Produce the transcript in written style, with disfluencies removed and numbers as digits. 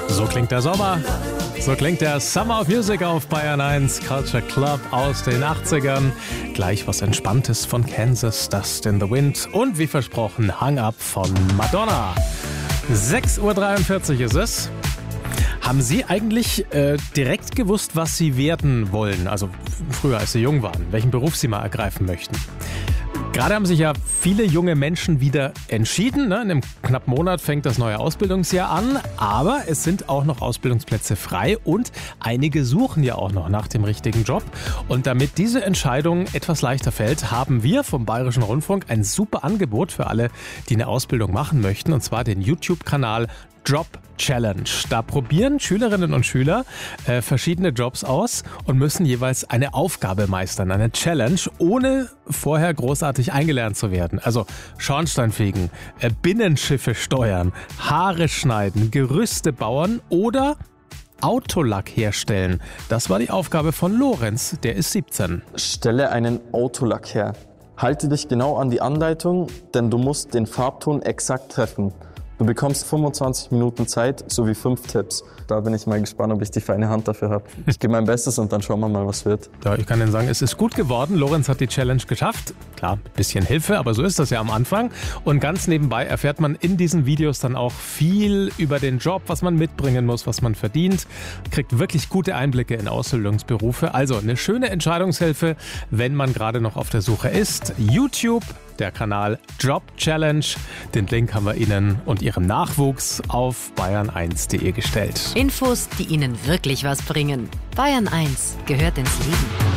So klingt der Sommer. So klingt der Summer of Music auf Bayern 1, Culture Club aus den 80ern. Gleich was Entspanntes von Kansas, Dust in the Wind und wie versprochen Hang Up von Madonna. 6.43 Uhr ist es. Haben Sie eigentlich direkt gewusst, was Sie werden wollen? Also früher, als Sie jung waren, welchen Beruf Sie mal ergreifen möchten? Gerade haben sich ja viele junge Menschen wieder entschieden. In einem knappen Monat fängt das neue Ausbildungsjahr an. Aber es sind auch noch Ausbildungsplätze frei und einige suchen ja auch noch nach dem richtigen Job. Und damit diese Entscheidung etwas leichter fällt, haben wir vom Bayerischen Rundfunk ein super Angebot für alle, die eine Ausbildung machen möchten. Und zwar den YouTube-Kanal Job Challenge. Da probieren Schülerinnen und Schüler verschiedene Jobs aus und müssen jeweils eine Aufgabe meistern, eine Challenge, ohne vorher großartig eingelernt zu werden. Also Schornsteinfegen, Binnenschiffe steuern, Haare schneiden, Gerüste bauen oder Autolack herstellen. Das war die Aufgabe von Lorenz, der ist 17. Stelle einen Autolack her. Halte dich genau an die Anleitung, denn du musst den Farbton exakt treffen. Du bekommst 25 Minuten Zeit sowie 5 Tipps. Da bin ich mal gespannt, ob ich die feine Hand dafür habe. Ich gebe mein Bestes und dann schauen wir mal, was wird. Ja, ich kann Ihnen sagen, es ist gut geworden. Lorenz hat die Challenge geschafft. Klar, ein bisschen Hilfe, aber so ist das ja am Anfang. Und ganz nebenbei erfährt man in diesen Videos dann auch viel über den Job, was man mitbringen muss, was man verdient. Kriegt wirklich gute Einblicke in Ausbildungsberufe. Also eine schöne Entscheidungshilfe, wenn man gerade noch auf der Suche ist. YouTube, der Kanal Job Challenge. Den Link haben wir Ihnen und Ihrem Nachwuchs auf bayern1.de gestellt. Infos, die Ihnen wirklich was bringen. Bayern 1 gehört ins Leben.